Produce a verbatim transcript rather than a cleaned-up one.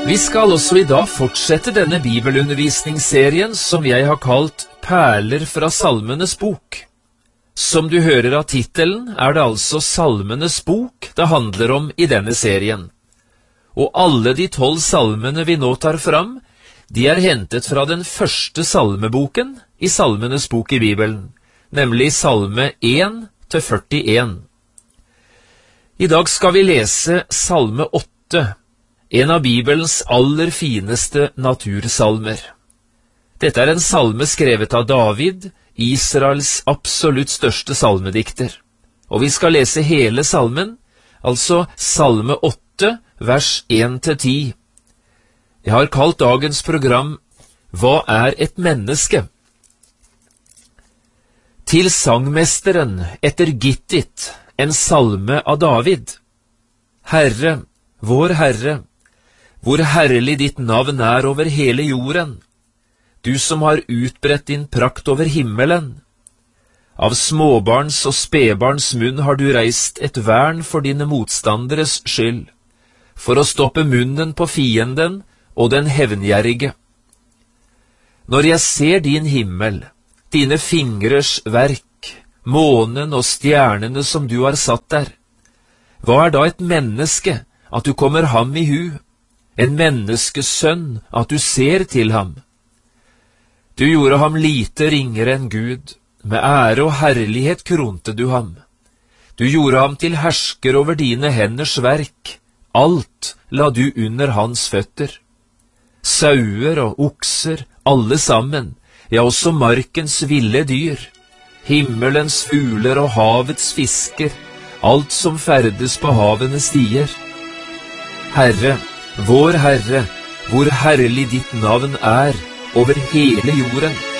Vi skal også i dag fortsette denne bibelundervisningsserien som jeg har kalt Perler fra Salmenes bok. Som du hører av titelen, er det altså Salmenes bok det handler om i denne serien. Og alle de tolv salmene vi nå tar fram, de er hentet fra den første salmeboken i Salmenes bok i Bibelen, nemlig salme én til førtien. I dag skal vi lese salme åtte, en av Bibelens aller fineste natursalmer. Dette er en salme skrevet av David, Israels absolutt største salmedikter. Og vi skal lese hele salmen, altså salme åtte, vers én til ti. Jeg har kalt dagens program Hva er et menneske? Til sangmesteren etter Gittit, en salme av David. Herre, vår Herre, hvor herlig ditt navn er over hele jorden, du som har utbredt din prakt over himmelen. Av småbarns og spedbarns munn har du reist et vern for dine motstanderes skyld, for å stoppe munnen på fienden og den hevngjerrige. Når jeg ser din himmel, dine fingrers verk, månen og stjernene som du har satt der, hva er da et menneske at du kommer ham i hu? En menneskesønn, at du ser til ham. Du gjorde ham lite ringere enn Gud, med ære og herlighet kronte du ham. Du gjorde ham til hersker over dine henders verk, alt la du under hans føtter. Sauer og okser, alle sammen, ja også markens ville dyr, himmelens fugler og havets fisker, alt som ferdes på havene stier. Herre, vår Herre, hvor herlig ditt navn er over hele jorden.